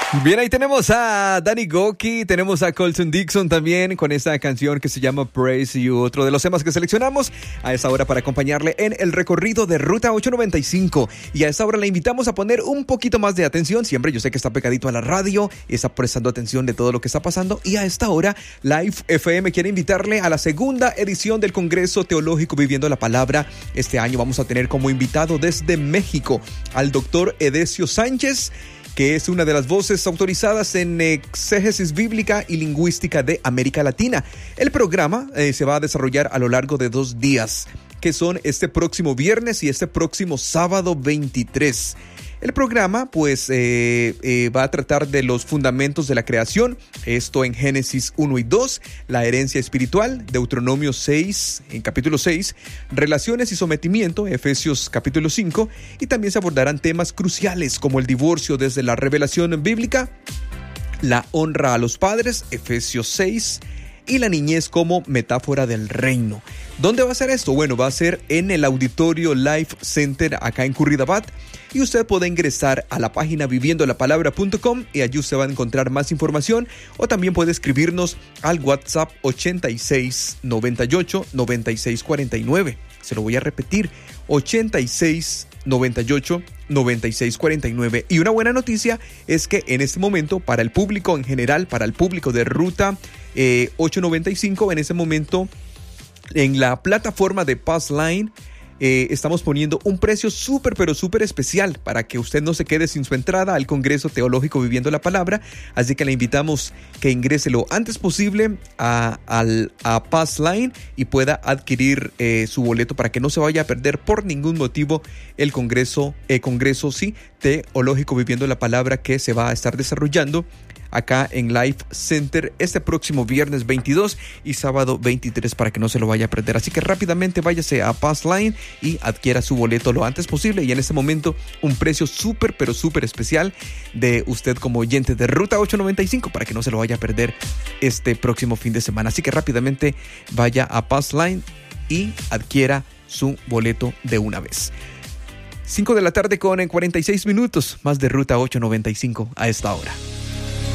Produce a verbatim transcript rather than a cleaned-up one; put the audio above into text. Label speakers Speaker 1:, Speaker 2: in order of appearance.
Speaker 1: Bien, ahí tenemos a Danny Gokey, tenemos a Colton Dixon también con esta canción que se llama Praise You, otro de los temas que seleccionamos a esta hora para acompañarle en el recorrido de Ruta ocho noventa y cinco. Y a esta hora le invitamos a poner un poquito más de atención. Siempre yo sé que está pegadito a la radio, está prestando atención de todo lo que está pasando. Y a esta hora, Live F M quiere invitarle a la segunda edición del Congreso Teológico Viviendo la Palabra. Este año vamos a tener como invitado desde México al doctor Edesio Sánchez, que es una de las voces autorizadas en exégesis bíblica y lingüística de América Latina. El programa eh, se va a desarrollar a lo largo de dos días, que son este próximo viernes y este próximo sábado veintitrés. El programa pues eh, eh, va a tratar de los fundamentos de la creación, esto en Génesis uno y dos, la herencia espiritual, Deuteronomio seis, en capítulo seis, relaciones y sometimiento, Efesios capítulo cinco, y también se abordarán temas cruciales como el divorcio desde la revelación bíblica, la honra a los padres, Efesios seis, y la niñez como metáfora del reino. ¿Dónde va a ser esto? Bueno, va a ser en el Auditorio Life Center acá en Curridabat, y usted puede ingresar a la página viviendo la palabra punto com y allí usted va a encontrar más información, o también puede escribirnos al WhatsApp ochenta y seis, noventa y ocho, noventa y seis cuarenta y nueve. Se lo voy a repetir, ochenta y seis, noventa y ocho, noventa y seis cuarenta y nueve. Y una buena noticia es que en este momento, para el público en general, para el público de Ruta eh, ocho noventa y cinco, en este momento en la plataforma de Passline eh, estamos poniendo un precio súper pero súper especial para que usted no se quede sin su entrada al Congreso Teológico Viviendo la Palabra. Así que le invitamos que ingrese lo antes posible a, al, a Passline y pueda adquirir eh, su boleto para que no se vaya a perder por ningún motivo el Congreso, eh, Congreso sí, Teológico Viviendo la Palabra, que se va a estar desarrollando acá en Life Center este próximo viernes veintidós y sábado veintitrés, para que no se lo vaya a perder. Así que rápidamente váyase a Passline y adquiera su boleto lo antes posible, y en este momento un precio súper pero súper especial de usted como oyente de Ruta ocho noventa y cinco, para que no se lo vaya a perder este próximo fin de semana. Así que rápidamente vaya a Passline y adquiera su boleto de una vez. cinco de la tarde con cuarenta y seis minutos, más de Ruta ocho noventa y cinco a esta hora.